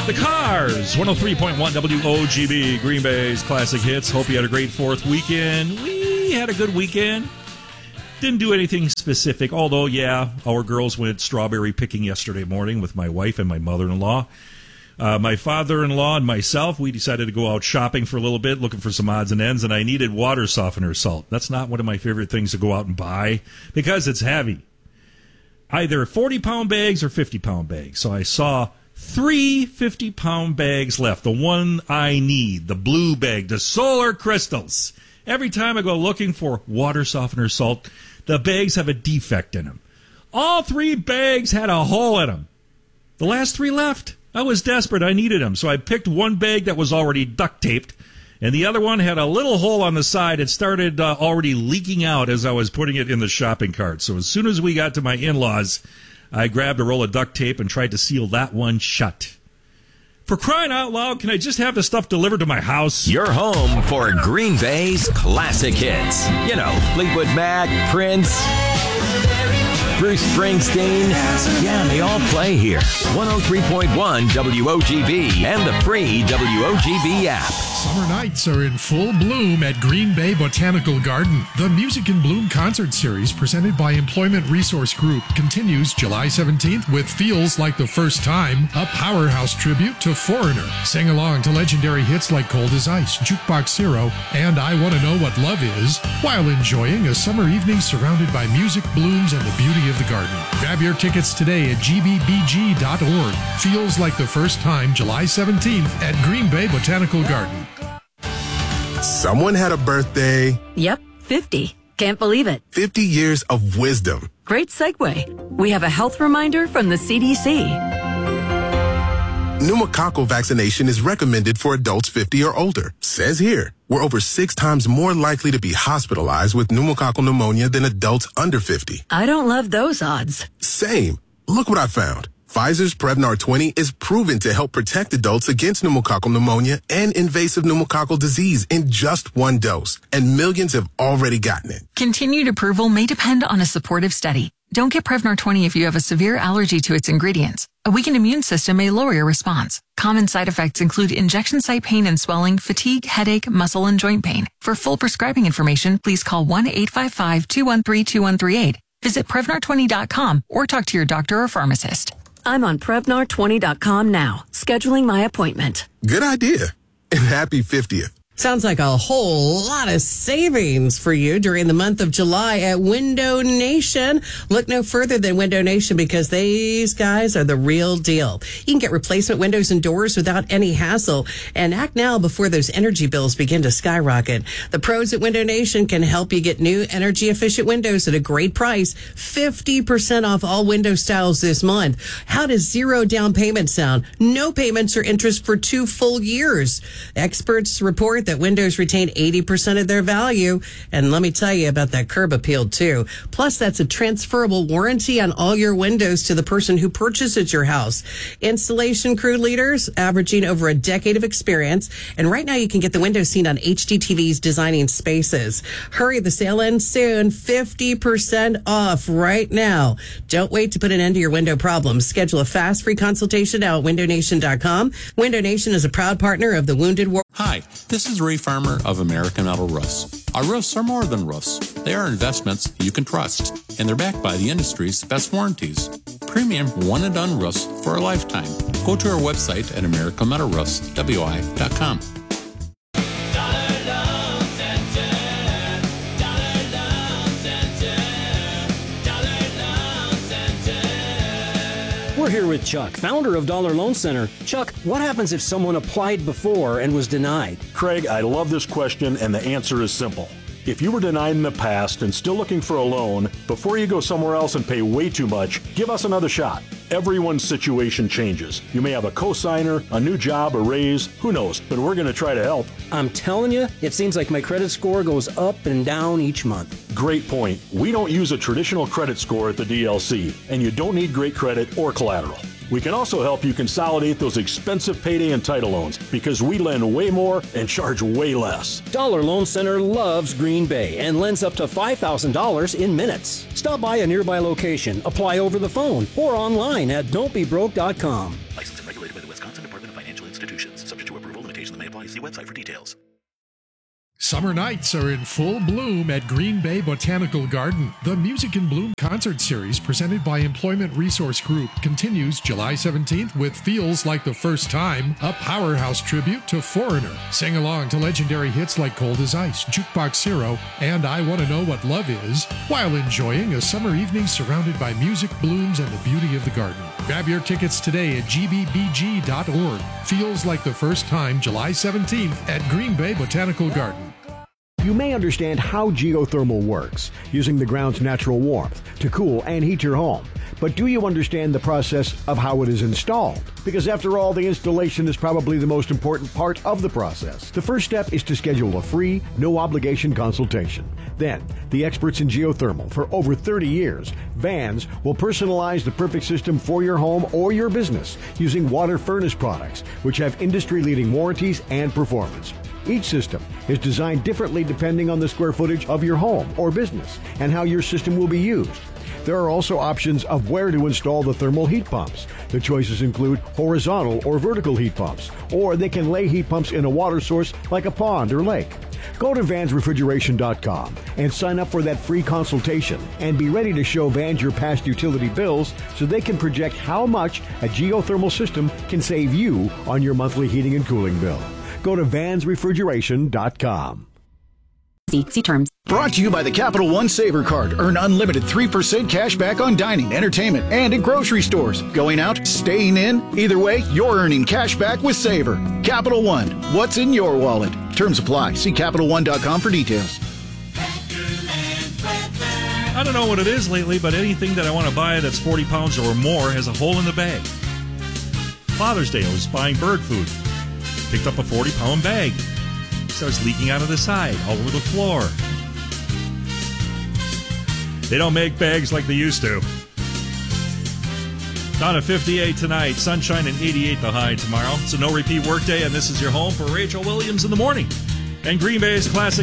The Cars, 103.1 WOGB, Green Bay's Classic Hits. Hope you had a great 4th weekend. We had a good weekend. Didn't do anything specific, although, yeah, our girls went strawberry picking yesterday morning with my wife and my mother-in-law. My father-in-law and myself, we decided to go out shopping for a little bit, looking for some odds and ends, and I needed water softener salt. That's not one of my favorite things to go out and buy because it's heavy. Either 40-pound bags or 50-pound bags. So I saw 3 50-pound bags left. The one I need, the blue bag, the Solar Crystals. Every time I go looking for water softener salt, the bags have a defect in them. All 3 bags had a hole in them. The last 3 left. I was desperate. I needed them. So I picked one bag that was already duct taped, and the other one had a little hole on the side. It started already leaking out as I was putting it in the shopping cart. So as soon as we got to my in-laws, I grabbed a roll of duct tape and tried to seal that one shut. For crying out loud, can I just have the stuff delivered to my house? Your home for Green Bay's classic hits. You know, Fleetwood Mac, Prince, Bruce Springsteen. Yeah, they all play here. 103.1 WOGB and the free WOGB app. Summer nights are in full bloom at Green Bay Botanical Garden. The Music in Bloom concert series presented by Employment Resource Group continues July 17th with Feels Like the First Time, a powerhouse tribute to Foreigner. Sing along to legendary hits like Cold as Ice, Jukebox Hero, and I Want to Know What Love Is, while enjoying a summer evening surrounded by music, blooms, and the beauty of the garden. Grab your tickets today at gbbg.org. Feels Like the First Time, July 17th at Green Bay Botanical Garden. Someone had a birthday. Yep, 50. Can't believe it. 50 years of wisdom. Great segue. We have a health reminder from the CDC. Pneumococcal vaccination is recommended for adults 50 or older. Says here, we're over 6 times more likely to be hospitalized with pneumococcal pneumonia than adults under 50. I don't love those odds. Same. Look what I found. Pfizer's Prevnar 20 is proven to help protect adults against pneumococcal pneumonia and invasive pneumococcal disease in just 1 dose, and millions have already gotten it. Continued approval may depend on a supportive study. Don't get Prevnar 20 if you have a severe allergy to its ingredients. A weakened immune system may lower your response. Common side effects include injection site pain and swelling, fatigue, headache, muscle, and joint pain. For full prescribing information, please call 1-855-213-2138. Visit Prevnar20.com or talk to your doctor or pharmacist. I'm on Prevnar20.com now, scheduling my appointment. Good idea. And happy 50th. Sounds like a whole lot of savings for you during the month of July at Window Nation. Look no further than Window Nation because these guys are the real deal. You can get replacement windows and doors without any hassle and act now before those energy bills begin to skyrocket. The pros at Window Nation can help you get new energy efficient windows at a great price. 50% off all window styles this month. How does zero down payment sound? No payments or interest for 2 full years. Experts report that windows retain 80% of their value. And let me tell you about that curb appeal, too. Plus, that's a transferable warranty on all your windows to the person who purchases your house. Installation crew leaders averaging over a decade of experience. And right now, you can get the windows seen on HGTV's Designing Spaces. Hurry, the sale ends soon. 50% off right now. Don't wait to put an end to your window problems. Schedule a fast, free consultation now at windownation.com. Window Nation is a proud partner of the Wounded Warrior. Hi, this is Ray Farmer of American Metal Roofs. Our roofs are more than roofs. They are investments you can trust, and they're backed by the industry's best warranties. Premium one-and-done roofs for a lifetime. Go to our website at americanmetalroofswi.com. We're here with Chuck, founder of Dollar Loan Center. Chuck, what happens if someone applied before and was denied? Craig, I love this question, and the answer is simple. If you were denied in the past and still looking for a loan, before you go somewhere else and pay way too much, give us another shot. Everyone's situation changes. You may have a cosigner, a new job, a raise, who knows, but we're going to try to help. I'm telling you, it seems like my credit score goes up and down each month. Great point. We don't use a traditional credit score at the DLC, and you don't need great credit or collateral. We can also help you consolidate those expensive payday and title loans because we lend way more and charge way less. Dollar Loan Center loves Green Bay and lends up to $5,000 in minutes. Stop by a nearby location, apply over the phone, or online at don'tbebroke.com. Licensed and regulated by the Wisconsin Department of Financial Institutions. Subject to approval, limitations may apply. See website for details. Summer nights are in full bloom at Green Bay Botanical Garden. The Music in Bloom concert series presented by Employment Resource Group continues July 17th with Feels Like the First Time, a powerhouse tribute to Foreigner. Sing along to legendary hits like Cold as Ice, Jukebox Zero, and I Want to Know What Love Is, while enjoying a summer evening surrounded by music, blooms, and the beauty of the garden. Grab your tickets today at gbbg.org. Feels Like the First Time, July 17th at Green Bay Botanical Garden. You may understand how geothermal works, using the ground's natural warmth to cool and heat your home. But do you understand the process of how it is installed? Because after all, the installation is probably the most important part of the process. The first step is to schedule a free, no-obligation consultation. Then, the experts in geothermal for over 30 years, Vans, will personalize the perfect system for your home or your business using water furnace products, which have industry-leading warranties and performance. Each system is designed differently depending on the square footage of your home or business and how your system will be used. There are also options of where to install the thermal heat pumps. The choices include horizontal or vertical heat pumps, or they can lay heat pumps in a water source like a pond or lake. Go to vansrefrigeration.com and sign up for that free consultation and be ready to show Vans your past utility bills so they can project how much a geothermal system can save you on your monthly heating and cooling bill. Go to vansrefrigeration.com. See terms. Brought to you by the Capital One Saver Card. Earn unlimited 3% cash back on dining, entertainment, and at grocery stores. Going out, staying in, either way, you're earning cash back with Saver. Capital One, what's in your wallet? Terms apply. See CapitalOne.com for details. I don't know what it is lately, but anything that I want to buy that's 40 pounds or more has a hole in the bag. Father's Day, I was buying bird food. Picked up a 40-pound bag. Starts leaking out of the side, all over the floor. They don't make bags like they used to. Down to 58 tonight, sunshine and 88 the high tomorrow. It's a no-repeat workday, and this is your home for Rachel Williams in the morning. And Green Bay's Classic